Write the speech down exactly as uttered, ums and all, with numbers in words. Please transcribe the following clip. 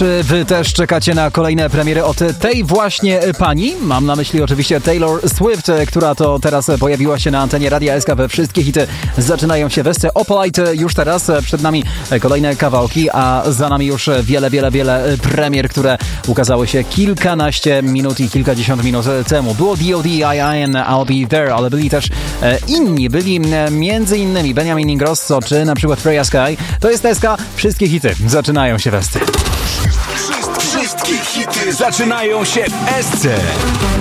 Czy wy też czekacie na kolejne premiery od tej właśnie pani? Mam na myśli oczywiście Taylor Swift, która to teraz pojawiła się na antenie Radia S K. We wszystkie hity zaczynają się wesce. Opalite już teraz, przed nami kolejne kawałki, a za nami już wiele, wiele, wiele premier, które ukazały się kilkanaście minut i kilkadziesiąt minut temu. Było D O D, I N, I'll Be There, ale byli też inni. Byli między innymi Benjamin Ingrosso, czy na przykład Freya Sky. To jest S K. Wszystkie hity zaczynają się wesce. Wszystkie hity zaczynają się w S C.